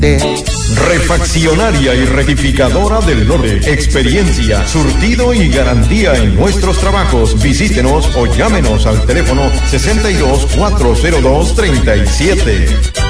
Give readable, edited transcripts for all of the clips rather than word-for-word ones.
Refaccionaria y rectificadora del norte. Experiencia, surtido y garantía en nuestros trabajos. Visítenos o llámenos al teléfono 62-402-37.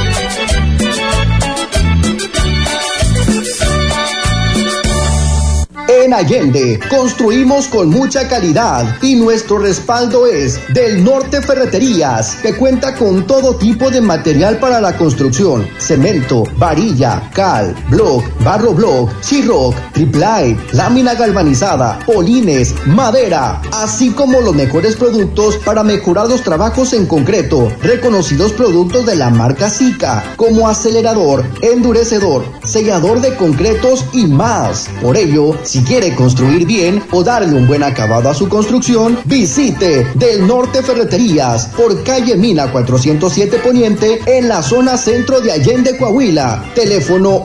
En Allende construimos con mucha calidad y nuestro respaldo es Del Norte Ferreterías, que cuenta con todo tipo de material para la construcción: cemento, varilla, cal, block, barro block, sheetrock, triplite, lámina galvanizada, polines, madera, así como los mejores productos para mejorar los trabajos en concreto. Reconocidos productos de la marca Sika, como acelerador, endurecedor, sellador de concretos y más. Por ello, si quiere construir bien o darle un buen acabado a su construcción, visite Del Norte Ferreterías por calle Mina 407 Poniente en la zona centro de Allende, Coahuila. Teléfono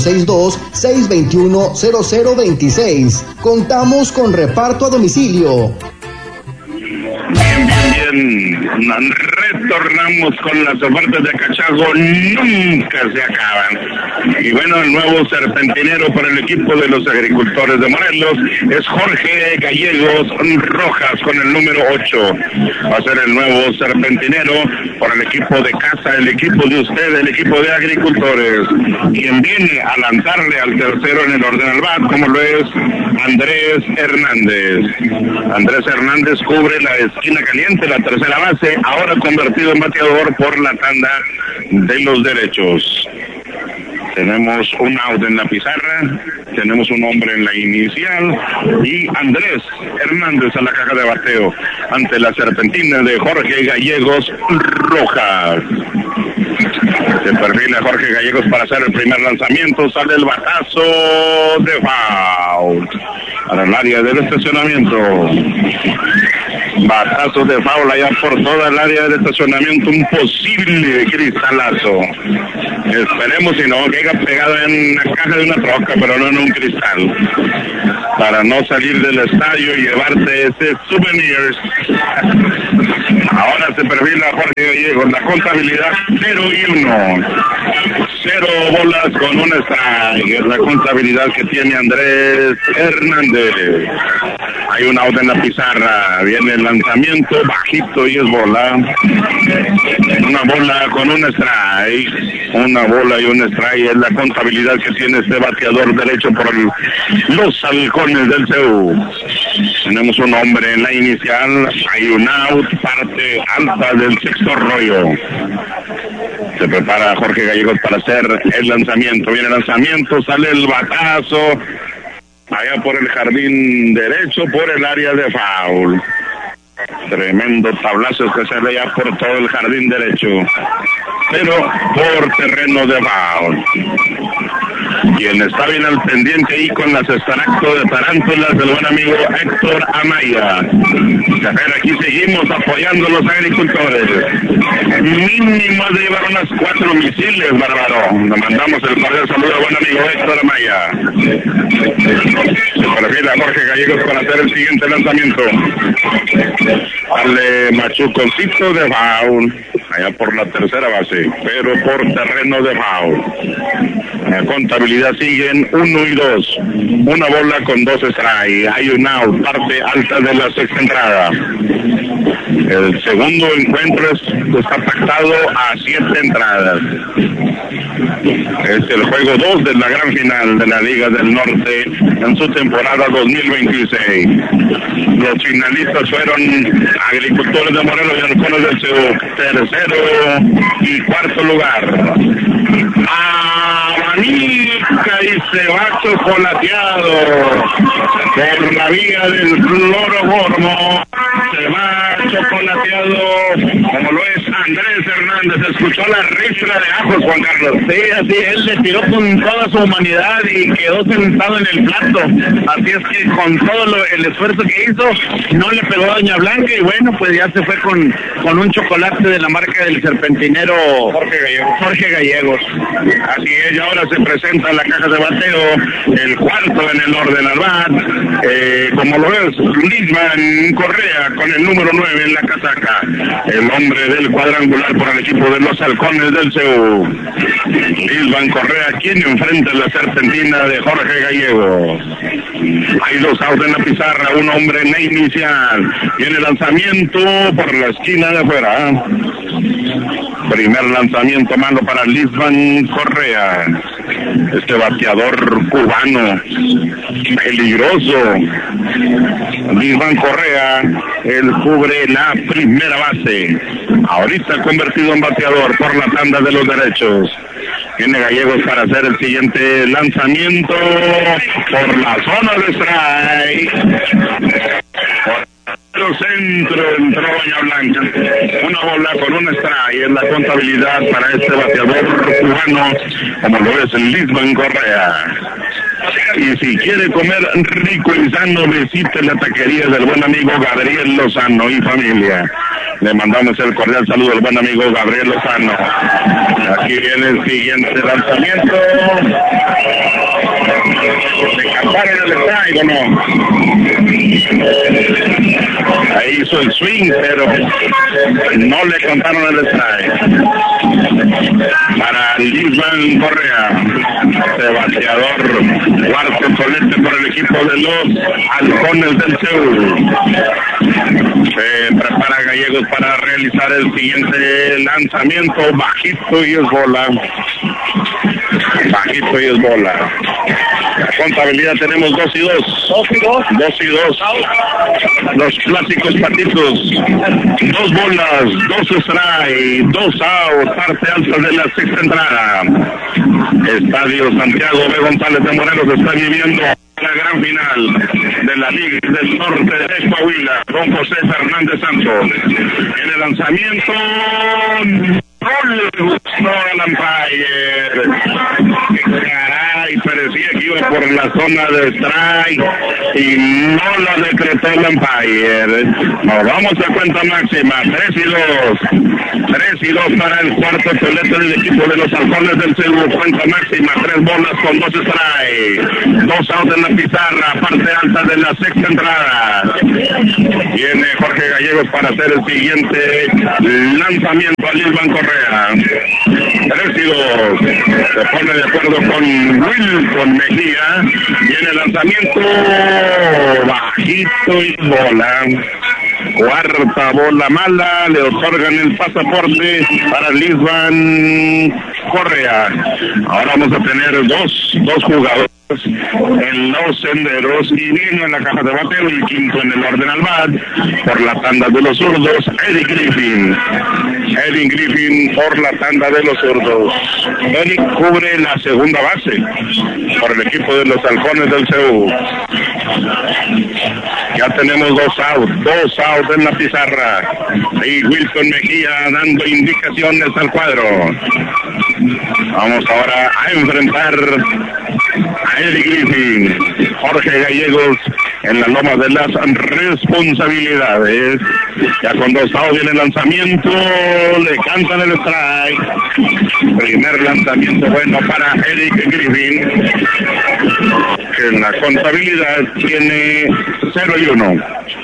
862-621-0026. Contamos con reparto a domicilio. Bien. Retornamos con las ofertas de Cachago, nunca se acaban. Y bueno, el nuevo serpentinero para el equipo de los agricultores de Morelos es Jorge Gallegos Rojas con el número 8. Va a ser el nuevo serpentinero para el equipo de casa, el equipo de usted, el equipo de agricultores. Quien viene a lanzarle al tercero en el orden al bat, como lo es Andrés Hernández. Andrés Hernández cubre la esquina caliente, la tercera base, ahora convertido en bateador por la tanda de los derechos. Tenemos un out en la pizarra, tenemos un hombre en la inicial y Andrés Hernández a la caja de bateo ante la serpentina de Jorge Gallegos Rojas. Se perfila Jorge Gallegos para hacer el primer lanzamiento, sale el batazo de foul para el área del estacionamiento. Batazo de foul allá por toda el área del estacionamiento, un posible cristalazo. Esperemos si no llega pegado en la caja de una troca, pero no en un cristal, para no salir del estadio y llevarte ese souvenir. Ahora se perfila Jorge Gallegos, la contabilidad 0-1. 0 bolas con un strike, es la contabilidad que tiene Andrés Hernández. Hay un out en la pizarra, viene el lanzamiento bajito y es bola. Una bola con un strike, una bola y un strike es la contabilidad que tiene este bateador derecho por los halcones del CEU. Tenemos un hombre en la inicial, hay un out, parte alta del sexto rollo. Se prepara Jorge Gallegos para hacer el lanzamiento. Viene el lanzamiento, sale el batazo allá por el jardín derecho, por el área de foul. Tremendo tablazo que sale ya por todo el jardín derecho, pero por terreno de foul. Quien está bien al pendiente ahí con las extractos de tarántulas, el buen amigo Héctor Amaya. Aquí seguimos apoyando a los agricultores. Mínimo de llevar unas 4 misiles, bárbaro. Le mandamos el cordial saludo al buen amigo Héctor Amaya. Se perfila Jorge Gallegos para hacer el siguiente lanzamiento. Dale machuconcito de foul allá por la tercera base, pero por terreno de foul. La contabilidad siguen 1 y 2. Una bola con 2 strikes. Hay un out, parte alta de la sexta entrada. El segundo encuentro está pactado a 7 entradas. Es el juego 2 de la gran final de la Liga del Norte en su temporada 2026. Los finalistas fueron Agricultores de Morelos y Halcones del CEU. Tercero y cuarto lugar. Abanica y se va chocolateado por la vía del cloroformo. Se va chocolateado como lo es Andrés Hernández. Escuchó la ristra de ajos, Juan Carlos. Sí, así él le tiró con toda su humanidad y quedó sentado en el plato. Así es que con todo el esfuerzo que hizo, no le pegó a Doña Blanca y bueno, pues ya se fue con un chocolate de la marca del serpentinero Jorge Gallegos. Así es, y ahora se presenta en la caja de bateo el cuarto en el orden al bat. Como lo ves, Lisman Correa con el número 9 en la casaca. El hombre del cuadrangular por el equipo de los Halcones del CU. Lisban Correa, quien enfrenta la serpentina de Jorge Gallegos. Hay 2 outs en la pizarra, un hombre en la inicial. Viene lanzamiento por la esquina de afuera. Primer lanzamiento malo para Lisban Correa. Este bateador cubano, peligroso. Lisban Correa, él cubre la primera base. Ahorita convertido en bateador por la tanda de los derechos. Tiene Gallegos para hacer el siguiente lanzamiento por la zona de strike. Por centro entró Doña Blanca. Una bola con un strike es la contabilidad para este bateador cubano, como lo es el Lisban Correa. Y si quiere comer rico y sano, visite la taquería del buen amigo Gabriel Lozano y familia. Le mandamos el cordial saludo al buen amigo Gabriel Lozano. Aquí viene el siguiente lanzamiento. ¿Se cantaron el strike o no? Ahí hizo el swing, pero no le contaron el strike. Para Lisban Correa, este bateador, cuarto solete por el equipo de los Halcones del CU. Se prepara Gallegos para realizar el siguiente lanzamiento, bajito y es bola. Bajito y es bola. La contabilidad tenemos 2 y 2. 2 y 2. 2 y 2. Los clásicos patitos. 2 bolas, 2 strike, 2 out, parte alta de la sexta entrada. Estadio Santiago B. González de Morelos está viviendo la gran final de la Liga del Norte de Coahuila con José Fernández Santos. En el lanzamiento no le gustó al umpire. Caray, parecía que iba por la zona de strike y no la decretó el umpire. Nos vamos a cuenta máxima, 3 y 2. 3 y 2 para el cuarto solete del equipo de los Halcones del CU. Cuenta máxima, 3 bolas con 2 strike. 2 outs en la pizarra, parte alta de la sexta entrada. Viene Jorge Gallegos para hacer el siguiente lanzamiento a Lisban Correa. 3 y 2. Se pone de acuerdo con Wilson Mejía. Viene el lanzamiento bajito y bola. Cuarta bola mala, le otorgan el pasaporte para Lisban Correa. Ahora vamos a tener dos jugadores en los senderos y uno en la caja de bateo y el quinto en el orden al bat por la tanda de los zurdos, Eddie Griffin. Eddie Griffin por la tanda de los zurdos. Eddie cubre la segunda base por el equipo de los Halcones del CU. Ya tenemos 2 outs en la pizarra. Y Wilson Mejía dando indicaciones al cuadro. Vamos ahora a enfrentar a Eddie Griffin. Jorge Gallegos en la loma de las responsabilidades. Ya con 2 outs viene el lanzamiento. Le cantan el strike. Primer lanzamiento bueno para Eddie Griffin, que en la contabilidad tiene 0 y 1.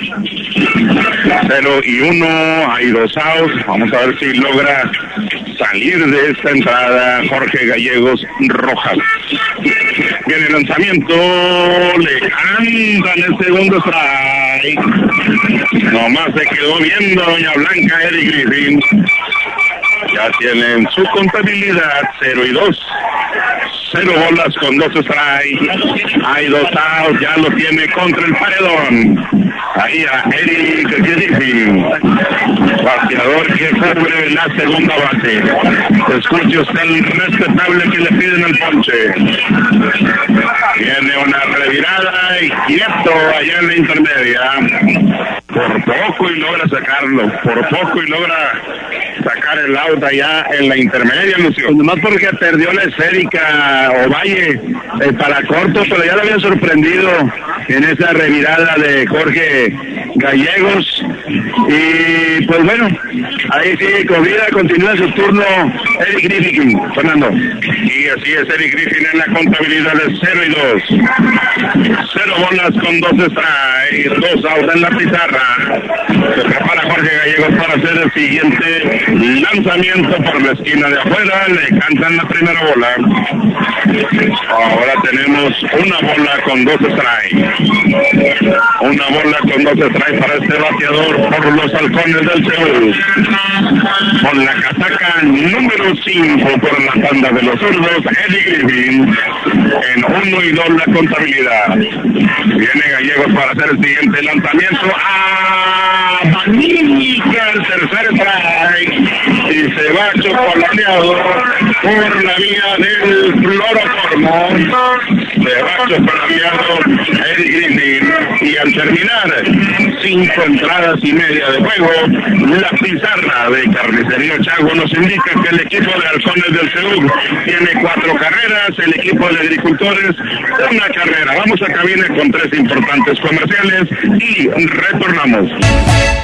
0 y 1, hay 2 outs. Vamos a ver si logra salir de esta entrada Jorge Gallegos Rojas. Viene el lanzamiento, le cantan el segundo strike. Nomás se quedó viendo Doña Blanca Eddie Griffin. Ya tienen su contabilidad 0 y 2. 0 bolas con 2 strikes. Hay 2 outs, ya lo tiene contra el paredón. Ahí a Eric Griffin, bateador que cubre la segunda base. Escuche usted el respetable que le piden al ponche. Viene una revirada y quieto allá en la intermedia. Por poco y logra sacarlo. Por poco y logra sacar el out allá en la intermedia, Lucio. Pues nomás porque perdió la esférica Ovalle para corto, pero ya lo había sorprendido en esa revirada de Jorge Gallegos. Y pues bueno, ahí sí, con vida continúa su turno Eric Griffin, Fernando. Y así es, Eric Griffin en la contabilidad de 0 y 2. 0 bolas con 2 strikes, 2 outs en la pizarra. Se prepara Jorge Gallegos para hacer el siguiente lanzamiento por la esquina de afuera. Le cantan la primera bola. Ahora tenemos una bola con 2 strikes. Una bola con 2 strikes para este bateador por los Halcones del Seúl. Con la casaca número 5 por la tanda de los zurdos, Eddie Griffin. En 1 y 2 la contabilidad. Viene Gallegos para hacer el siguiente lanzamiento. Magnífica el tercer strike. Y se va chocolateado por la vía del cloroformo. Se va chocolateado Eddie Griffin. Y al terminar 5 entradas y media de juego, la pizarra de Carnicería Chago nos indica que el equipo de Halcones del Seúl tiene 4 carreras, el equipo de Agricultores 1 carrera. Vamos a cabina con 3 importantes comerciales y retornamos.